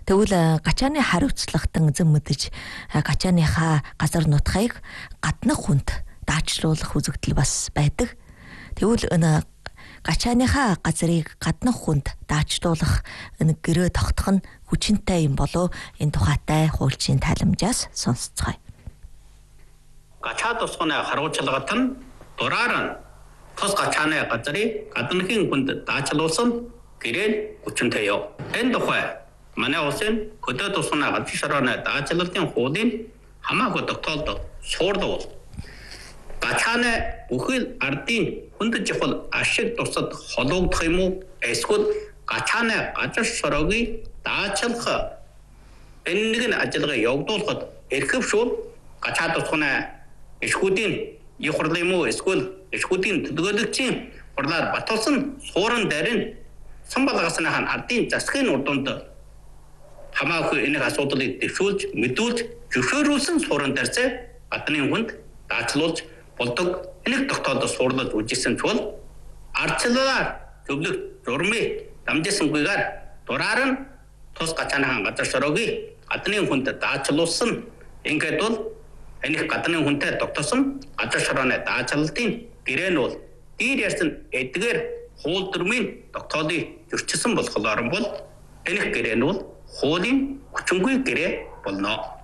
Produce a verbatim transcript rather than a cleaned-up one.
Тэгвэл гачааны хариуцлагатан зэн мэдэж гачааныхаа газар нутгийг гаднах хүнд даачлуулах үзэгдэл бас байдаг. Тэгвэл энэ гачааныхаа газрыг гаднах хүнд даачлуулах энэ гэрээ тогтох нь хүчинтэй юм болов энэ тухайтай хуульчийн тайламжаас сонсцгоё. Гачаа тусганы хариуцлагат нь дураар нь тус гачааны газрыг гадныхын хүнд даачлуулсан гэрээ хүчинтэй юу. Энэ тухай манай улсын хөдөө тусганы газар шорооны даачлалтын хуулийн хамаагүй тогтоолд суурдаг. Гачааны бүхэл ардын хүнд чухал ашиг тусад холбогдох юм уу? Эсвэл гачааны газар шороогийн даачлах энэ нэг ажиллагаа явуулахад эрхэв шууд гачаа тусганы ишгүүдийн их хурлын юм уу? Эсвэл ишгүүдийн төлөөлөгчийн хурлаар баталсан суурин дарын самбалгасны хан ардын засгийн урдунд хамаагүй энэ асуудлыг дэвшүүлж мэдүүлж зөвшөөрүүлсэн суурин дарцаа гадны хүнд даачлуулж болдог. Энэ тогтоолд суурлаж үжигсэн чул ардчлалаар зөвлөх журмыг дамжсангүйгээр дураар нь тус гачааны газар шороогийн гадны хүнд даачлуулсан. Ингээд бол энэ гадны хүнтэй тогтосон газар шорооны даачлалтын гэрээ нь бол дээр ярьсан эдгээр хууль дүрмийн тогтоолыг зөрчилсөн болохоор бол энэ гэрээ нь бол хуулийн хүчингүй гэрээ болно.